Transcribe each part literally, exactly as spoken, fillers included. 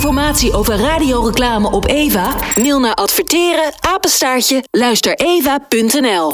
informatie over radioreclame op Eva? Mail naar adverteren apenstaartje luistereva punt n l.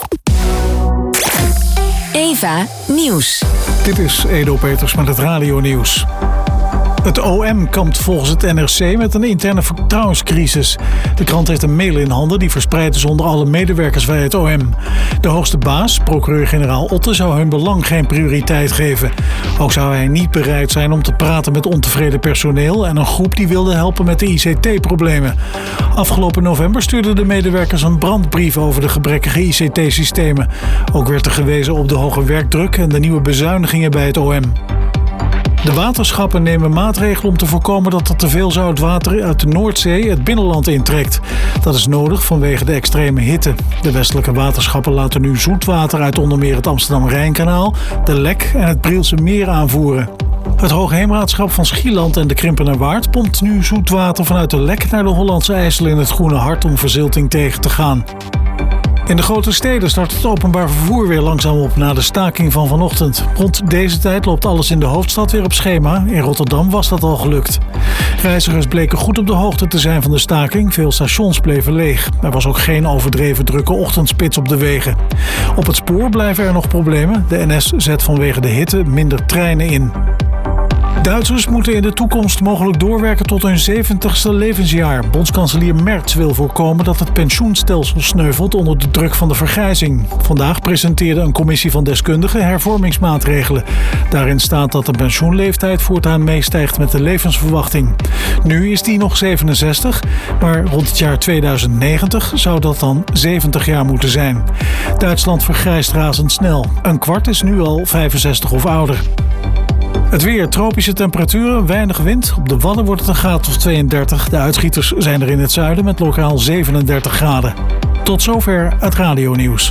Eva Nieuws. Dit is Edo Peters met het radionieuws. Het O M kampt volgens het N R C met een interne vertrouwenscrisis. De krant heeft een mail in handen die verspreid is onder alle medewerkers bij het O M. De hoogste baas, procureur-generaal Otte, zou hun belang geen prioriteit geven. Ook zou hij niet bereid zijn om te praten met ontevreden personeel en een groep die wilde helpen met de I C T-problemen. Afgelopen november stuurden de medewerkers een brandbrief over de gebrekkige I C T-systemen. Ook werd er gewezen op de hoge werkdruk en de nieuwe bezuinigingen bij het O M. De waterschappen nemen maatregelen om te voorkomen dat er te veel zoutwater uit de Noordzee het binnenland intrekt. Dat is nodig vanwege de extreme hitte. De westelijke waterschappen laten nu zoetwater uit onder meer het Amsterdam-Rijnkanaal, de Lek en het Brielse Meer aanvoeren. Het Hoogheemraadschap van Schieland en de Krimpenerwaard pompt nu zoetwater vanuit de Lek naar de Hollandse IJssel in het Groene Hart om verzilting tegen te gaan. In de grote steden start het openbaar vervoer weer langzaam op na de staking van vanochtend. Rond deze tijd loopt alles in de hoofdstad weer op schema. In Rotterdam was dat al gelukt. Reizigers bleken goed op de hoogte te zijn van de staking. Veel stations bleven leeg. Er was ook geen overdreven drukke ochtendspits op de wegen. Op het spoor blijven er nog problemen. De N S zet vanwege de hitte minder treinen in. Duitsers moeten in de toekomst mogelijk doorwerken tot hun zeventigste levensjaar. Bondskanselier Merz wil voorkomen dat het pensioenstelsel sneuvelt onder de druk van de vergrijzing. Vandaag presenteerde een commissie van deskundigen hervormingsmaatregelen. Daarin staat dat de pensioenleeftijd voortaan meestijgt met de levensverwachting. Nu is die nog zevenenzestig, maar rond het jaar tweeduizend negentig zou dat dan zeventig jaar moeten zijn. Duitsland vergrijst razendsnel. Een kwart is nu al vijfenzestig of ouder. Het weer, tropische temperaturen, weinig wind. Op de Wadden wordt het een graad of tweeëndertig. De uitschieters zijn er in het zuiden met lokaal zevenendertig graden. Tot zover het radionieuws.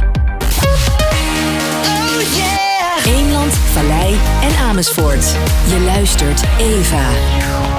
Oh yeah! Eemland, Vallei en Amersfoort. Je luistert Eva.